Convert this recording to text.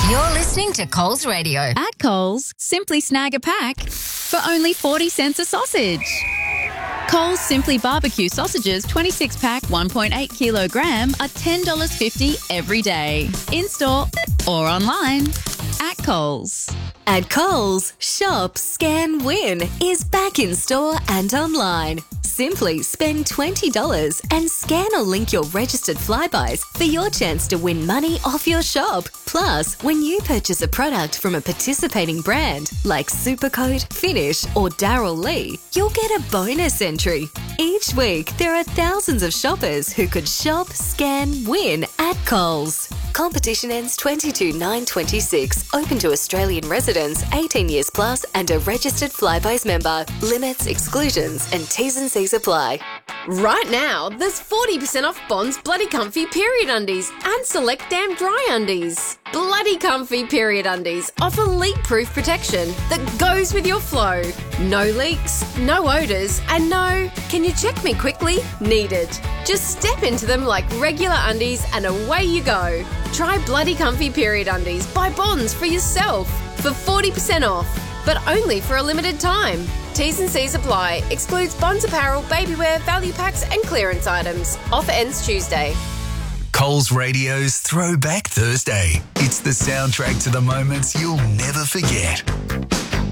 You're listening to Coles Radio. At Coles, simply snag a pack for only 40 cents a sausage. Coles Simply Barbecue sausages 26-pack 1.8 kilogram are $10.50 every day. In-store or online. At Coles. At Coles, Shop, Scan, Win is back in store and online. Simply spend $20 and scan or link your registered Flybuys for your chance to win money off your shop. Plus, when you purchase a product from a participating brand like Supercoat, Finish or Darryl Lee, you'll get a bonus entry. Each week, there are thousands of shoppers who could shop, scan, win at Coles. Competition ends 22/9/26. Open to Australian residents 18 years plus and a registered Flybuys member. Limits, exclusions and T's and C's apply. Right now, there's 40% off Bond's Bloody Comfy Period Undies and select Damn Dry Undies. Bloody Comfy Period Undies offer leak-proof protection that goes with your flow. No leaks, no odours, and no, can you check me quickly, needed. Just step into them like regular undies and away you go. Try Bloody Comfy Period Undies by Bonds for yourself for 40% off, but only for a limited time. T's and C's apply. Excludes Bonds apparel, babywear, value packs and clearance items. Offer ends Tuesday. Coles Radio's Throwback Thursday. It's the soundtrack to the moments you'll never forget.